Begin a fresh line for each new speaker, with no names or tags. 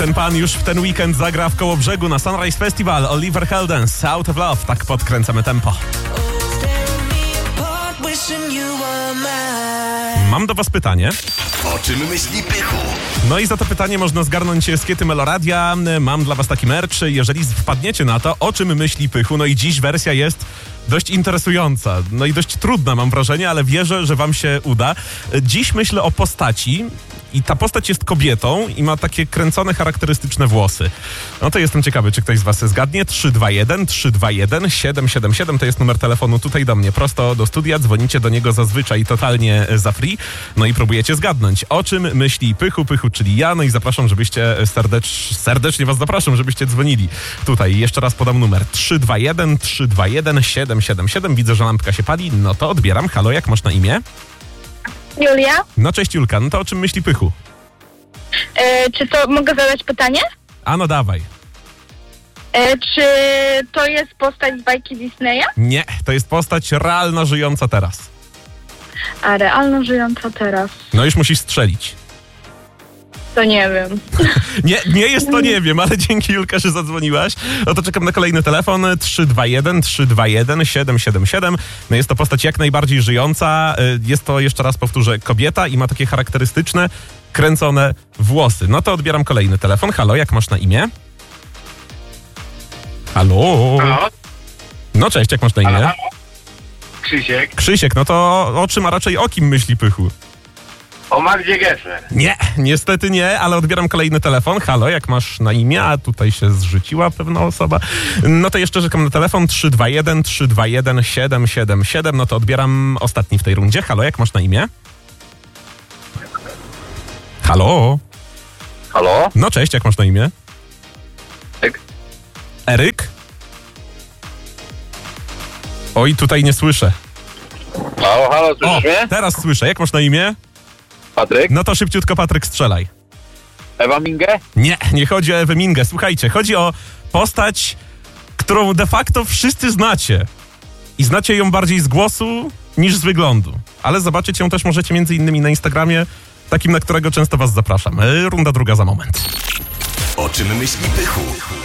ten pan już w ten weekend zagra w Kołobrzegu na Sunrise Festival. Oliver Heldens, Out of Love. Tak podkręcamy tempo. Mam do was pytanie.
O czym myśli Pychu?
No i za to pytanie można zgarnąć skiety Meloradia. Mam dla was taki merch. Jeżeli wpadniecie na to, o czym myśli Pychu, no i dziś wersja jest dość interesująca. No i dość trudna, mam wrażenie, ale wierzę, że wam się uda. Dziś myślę o postaci. I ta postać jest kobietą i ma takie kręcone, charakterystyczne włosy. No to jestem ciekawy, czy ktoś z was zgadnie. 321-321-777 to jest numer telefonu tutaj do mnie, prosto do studia. Dzwonicie do niego zazwyczaj totalnie za free. No i próbujecie zgadnąć, o czym myśli Pychu, czyli ja. No i zapraszam, żebyście serdecznie was zapraszam, żebyście dzwonili tutaj. Jeszcze raz podam numer 321-321-777. Widzę, że lampka się pali. No to odbieram. Halo, jak masz na imię?
Julia?
No cześć Julka, no to o czym myśli Pychu?
Czy to mogę zadać pytanie?
A no dawaj.
Czy to jest postać z bajki Disneya?
Nie, to jest postać realna, żyjąca teraz.
A realno żyjąca teraz?
No już musisz strzelić.
To nie wiem.
Nie jest to nie wiem, ale dzięki Julka, że zadzwoniłaś. No to czekam na kolejny telefon 321-321-777. No jest to postać jak najbardziej żyjąca. Jest to, jeszcze raz powtórzę, kobieta i ma takie charakterystyczne, kręcone włosy. No to odbieram kolejny telefon. Halo, jak masz na imię? Halo?
Halo?
No cześć, jak masz na imię?
Halo? Krzysiek.
Krzysiek, no to o czym, a raczej o kim myśli Pychu?
O Magdzie Gessler.
Nie, niestety nie, ale odbieram kolejny telefon. Halo, jak masz na imię? A tutaj się zrzuciła pewna osoba. No to jeszcze czekam na telefon 321-321-777. No to odbieram ostatni w tej rundzie. Halo, jak masz na imię? Halo?
Halo?
No cześć, jak masz na imię?
Eryk.
Eryk? Oj, tutaj nie słyszę.
Halo,
O,
słyszysz mnie?
teraz słyszę. Jak masz na imię?
Patryk?
No to szybciutko, Patryk, strzelaj.
Ewa Mingę?
Nie chodzi o Ewę Mingę. Słuchajcie, chodzi o postać, którą de facto wszyscy znacie. I znacie ją bardziej z głosu niż z wyglądu. Ale zobaczyć ją też możecie między innymi na Instagramie, takim, na którego często was zapraszam. Runda druga za moment.
O czym myśli Pychu?